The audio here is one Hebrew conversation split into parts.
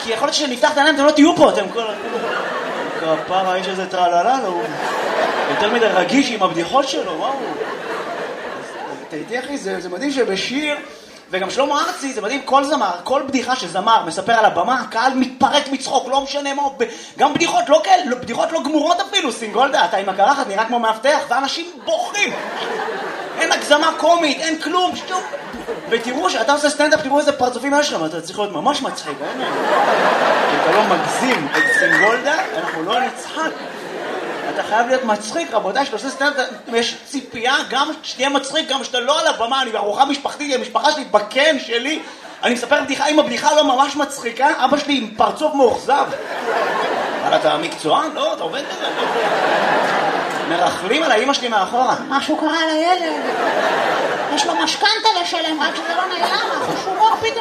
כי יכול להיות שנפתח את העיניים, אתם לא תהיו פה, אתם כל... כפרה, האיש הזה טרללה, הוא יותר מדי רגיש עם הבדיחות שלו, מה הוא? תהייתי אחי, זה מדהים שבשיר, וגם שלמה ארצי, זה מדהים, כל זמר, כל בדיחה שזמר מספר על הבמה, הקהל מתפרק מצחוק, לא משנה מה, גם בדיחות לא כאלה, בדיחות לא גמורות אפילו, סינגולדה, אתה עם הקרחת נראה כמו מאבטח, ואנשים בוכים. אין הגזמה קומית, אין כלום, שום... ותראו שאתה עושה סטנדאפ, תראו איזה פרצופים יש להם, אתה צריך להיות ממש מצחיק, אין? אתה לא מגזים את סינגולדה, אנחנו לא נצחק. אתה חייב להיות מצחיק, רבותיי, שאתה עושה סטנדאפ, יש ציפייה, גם שתהיה מצחיק, גם שאתה לא על הבמה, אני בארוחה משפחתית, המשפחה שלי, בקן שלי, אני מספר בדיחה, אם הבדיחה לא ממש מצחיקה, אבא שלי עם פרצוף מאוכזב. אבל אתה מקצוען? לא, אתה עובד בזה. מרחלים על האמא שלי מאחורה. משהו קרה לילד. יש לו משכנתה לשלם, רק שזה לא נעלם, החושומור פתאום...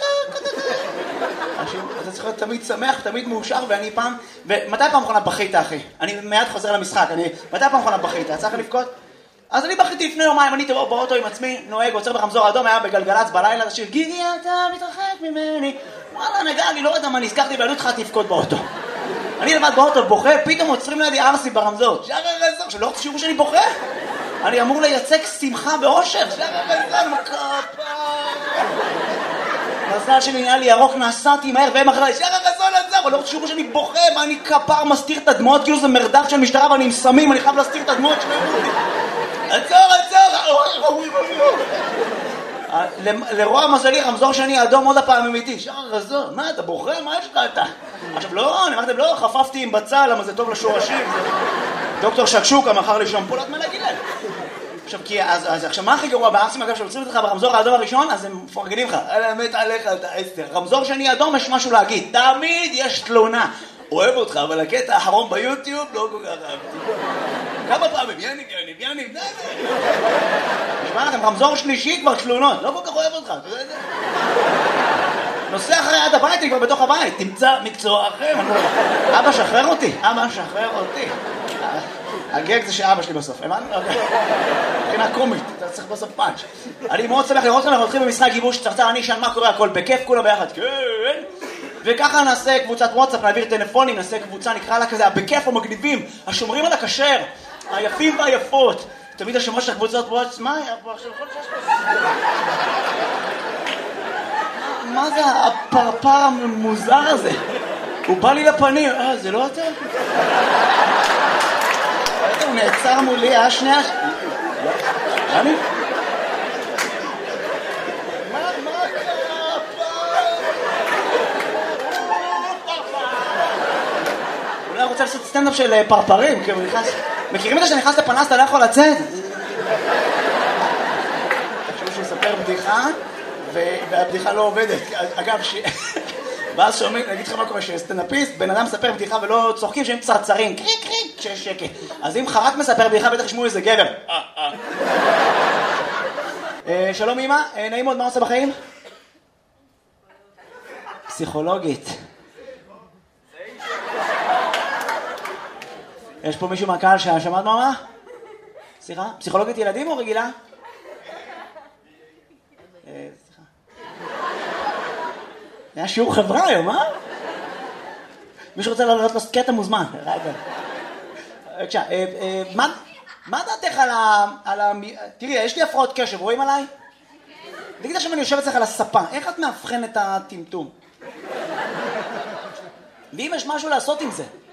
אתה צריך להיות תמיד שמח, תמיד מאושר, ואני פעם... ומתי פעם אחרונה בכית, אחי? אני מיד חוזר למשחק, מתי פעם אחרונה בכית? צריך לבכות? אז אני בכיתי לפני יומיים, אני באוטו עם עצמי, נוהג, עוצר ברמזור אדום, היה בגלגלץ בלילה, זה שיר, גיגי אתה מתרחק ממני. וואלה, נגע, אני לא יודע מה, נזכרתי ואני התחלתי לבכות באוטו. אני לבד באוטו בוכה, פתאום עוצרים לידי ארסי ברמזור. שחר רזון, שלא תשירו שאני בוכה. אני אמור לייצג שמחה באושר. שחר רזון, מקפה. מזל שלי נהיה לי ירוק, נסעתי מהר והם אחרי, שחר רזון עצר, לא תשירו שאני בוכה, מה אני כפר מסתיר את הדמעות, כאילו זה מרדף של משטרה ואני עם סמים, אני חייב להסתיר את הדמעות שלהם. עצור. לרוע מזלי, רמזור שני אדום עוד הפעם אמיתי. שחר רזון, מה אתה בוכה? מה יש לך אתה? עכשיו לא, אני אמרתם לא, חפפתי עם בצל, למה זה טוב לשורשים. דוקטור שקשוקה מכר לי שמפולת מלגילל. עכשיו מה הכי גרוע בארסים אגב שעוצרים אותך ברמזור האדום הראשון, אז הם מפרגנים לך. אלה מת עליך, אתה עשר. רמזור שני אדום יש משהו להגיד. תמיד יש תלונה. אוהב אותך, אבל הקטע האחרון ביוטיוב לא כל כך אהבתי. כמה פעמים, יניב, נשמע לכם, רמזור שלישי כבר תלונות, לא כל כך אוהב אותך, אתה יודע את זה? נוסע אחרי עד הבית, אני כבר בתוך הבית, תמצא מקצוע אחר. אבא שחרר אותי. הגג זה שאבא שלי בסוף, הבנת? מבחינה קומית, אתה צריך בסוף פאנץ'. אני מאוד שמח לראות כאן, אנחנו הולכים במשחק גיבוש צרצר, אני אשאל מה קורה, הכל בכיף, כולה ביחד, כן. וככה נעשה קבוצת וואטסאפ, נעביר טלפונים, נעשה קבוצה, נקרא לה כזה, בכיף המגניבים, השומרים על הכשר, היפים והיפות. תמיד השומר של הקבוצות וואטסאפ, מה היה פה עכשיו? מה זה הפרפר המוזר הזה? הוא בא לי לפנים, זה לא אתה? הוא נעצר מולי, שנייה... אני? אולי רוצה לעשות סטנדאפ של פרפרים, כי הוא נכנס... מכירים את זה שנכנס לפנס, אתה לא יכול לצאת? תחשבו שהוא יספר בדיחה, והבדיחה לא עובדת. אגב, ואז שומעים, נגיד לך מה קורה, שסטנדאפיסט, בן אדם מספר בדיחה ולא צוחקים, שהם צרצרים, קריק, כשיש שקט. אז אם חרק מספר בדיחה, בטח ישמעו איזה גבר. שלום אמא, נעים מאוד, מה עושה בחיים? פסיכולוגית. יש פה מישהו מהקהל ששמעת מה? סליחה? פסיכולוגית ילדים או רגילה? סליחה. היה שיעור חברה היום, אה? מישהו רוצה לעלות לו קטע מוזמן. בבקשה, מה דעתך על ה... תראי, יש לי הפרעות קשב, רואים עליי? תגיד עכשיו אני יושב אצלך על הספה, איך את מאבחן את הטמטום? ואם יש משהו לעשות עם זה?